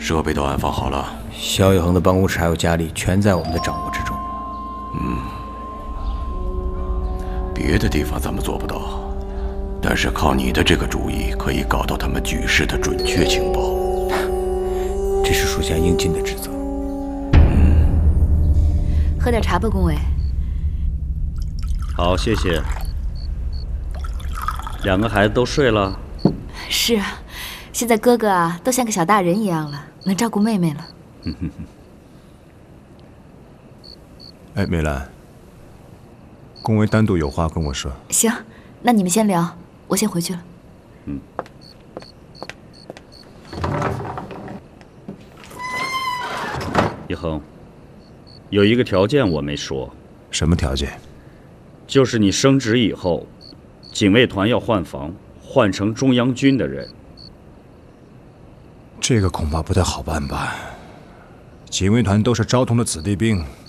设备都安放好了。 萧逸恒的办公室还有家里全在我们的掌握之中。 别的地方咱们做不到，但是靠你的这个主意，可以搞到他们举事的准确情报。 这是属下应尽的职责。 喝点茶吧，宫伟。 好，谢谢。两个孩子都睡了？ 是啊，现在哥哥啊都像个小大人一样了，能照顾妹妹了。 哎，梅兰，宫维单独有话跟我说。 行，那你们先聊，我先回去了。 一恒，有一个条件我没说。 什么条件？ 就是你升职以后，警卫团要换防，换成中央军的人。 这个恐怕不太好办吧？警卫团都是昭通的子弟兵，